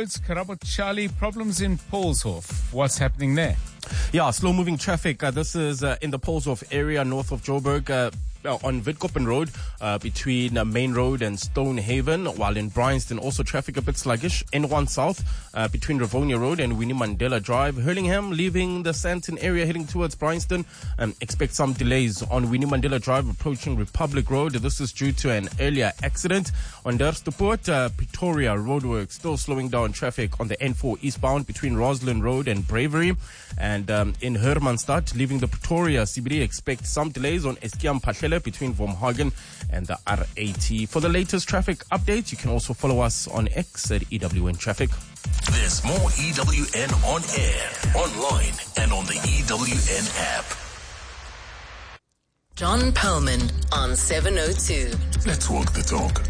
roads, Karabo Charlie, problems in Paulshof. What's happening there? Yeah, slow-moving traffic. This is in the Paulshof area north of Joburg. On Witkoppen Road between Main Road and Stonehaven, while in Bryanston also traffic a bit sluggish. N1 South between Rivonia Road and Winnie Mandela Drive. Hurlingham leaving the Sandton area heading towards Bryanston. Expect some delays on Winnie Mandela Drive approaching Republic Road. This is due to an earlier accident. On Dersteport, Pretoria Roadworks still slowing down traffic on the N4 eastbound between Roslyn Road and Bravery. And in Hermanstad, leaving the Pretoria CBD, expect some delays on Eskiam Pachele between Wormhagen and the R80. For the latest traffic updates, you can also follow us on X at EWN Traffic. There's more EWN on air, online, and on the EWN app. John Perlman on 702. Let's walk the talk.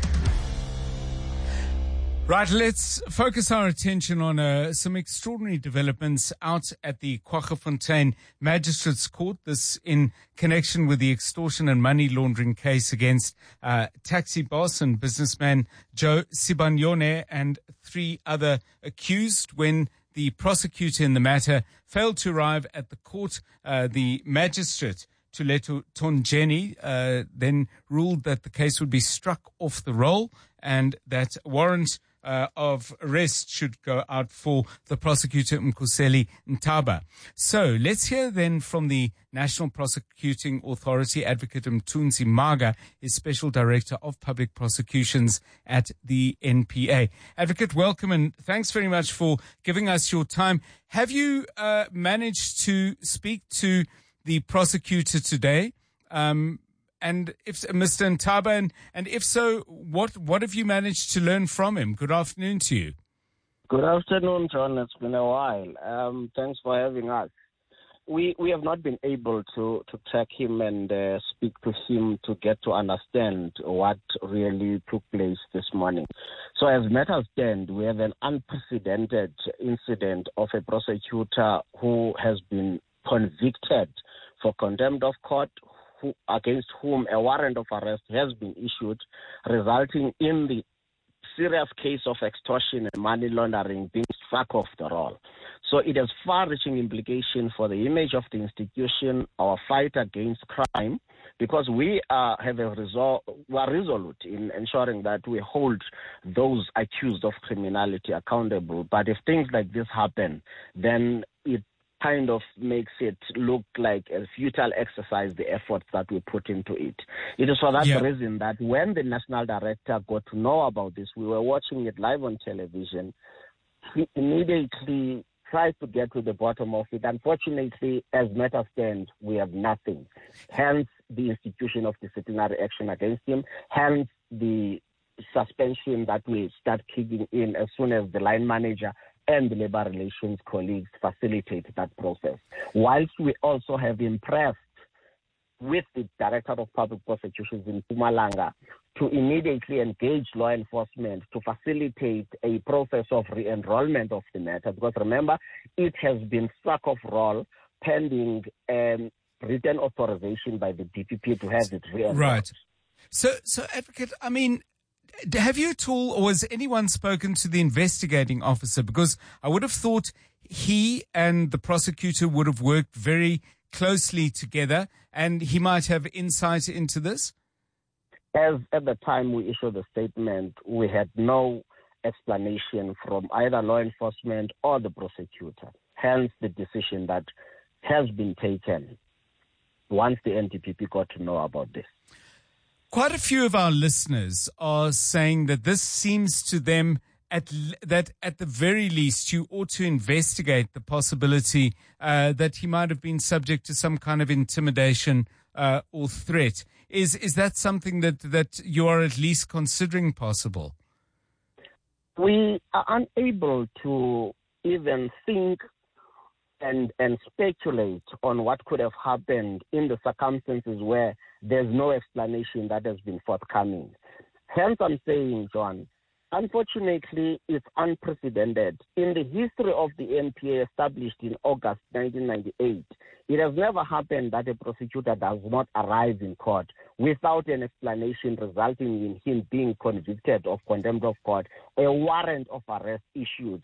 Right, let's focus our attention on some extraordinary developments out at the Kwaggafontein Magistrates Court. This in connection with the extortion and money laundering case against taxi boss and businessman Joe Sibanyone and 3 other accused. When the prosecutor in the matter failed to arrive at the court, the magistrate Tuleto Tonjeni then ruled that the case would be struck off the roll and that warrant of arrest should go out for the prosecutor Mkhuseli Ntaba. So let's hear then from the National Prosecuting Authority, Advocate Mthunzi Maga, is Special Director of Public Prosecutions at the NPA. Advocate, welcome and thanks very much for giving us your time. Have you managed to speak to the prosecutor today? And if Mr. Ntaba, and if so, what have you managed to learn from him? Good afternoon to you. Good afternoon, John. It's been a while. Thanks for having us. We have not been able to track him and speak to him to get to understand what really took place this morning. So as matters stand, we have an unprecedented incident of a prosecutor who has been convicted for contempt of court, against whom a warrant of arrest has been issued, resulting in the serious case of extortion and money laundering being struck off the roll. So it has far-reaching implications for the image of the institution, our fight against crime, because we are resolute in ensuring that we hold those accused of criminality accountable. But if things like this happen, then it kind of makes it look like a futile exercise, the efforts that we put into it. It is for that reason that when the national director got to know about this, we were watching it live on television. He immediately tried to get to the bottom of it. Unfortunately, as matters stand, we have nothing. Hence the institution of disciplinary action against him, hence the suspension that will start kicking in as soon as the line manager and the labor relations colleagues facilitate that process. Whilst we also have impressed with the Director of Public Prosecutions in Mpumalanga to immediately engage law enforcement to facilitate a process of re-enrollment of the matter, because remember, it has been struck off roll pending written authorization by the DPP to have it re-enrolled. Right. So Advocate, I mean, have you at all, or has anyone spoken to the investigating officer? Because I would have thought he and the prosecutor would have worked very closely together and he might have insight into this? As at the time we issued the statement, we had no explanation from either law enforcement or the prosecutor. Hence the decision that has been taken once the NDPP got to know about this. Quite a few of our listeners are saying that this seems to them that at the very least you ought to investigate the possibility that he might have been subject to some kind of intimidation or threat. Is that something that you are at least considering possible? We are unable to even think and speculate on what could have happened in the circumstances where there's no explanation that has been forthcoming. Hence, I'm saying, John, unfortunately, it's unprecedented. In the history of the NPA established in August 1998, it has never happened that a prosecutor does not arrive in court without an explanation resulting in him being convicted of contempt of court, a warrant of arrest issued,